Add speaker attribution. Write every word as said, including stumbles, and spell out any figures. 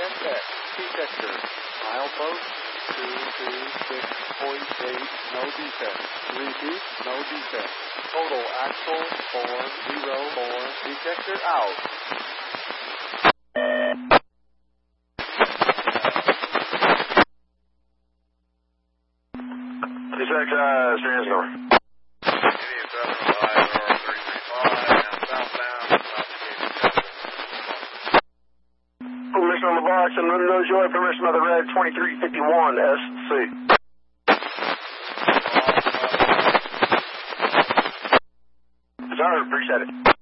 Speaker 1: S X. Detector. Milepost two two six point eight. No defect. Repeat. No defect. Total axle four zero four. Detector out.
Speaker 2: Detect, uh, Transnor.
Speaker 3: Idiot seven five or three three five and southbound,
Speaker 2: Permission on the box and no joy. Permission on the red twenty-three fifty-one S C. Sorry, appreciate it.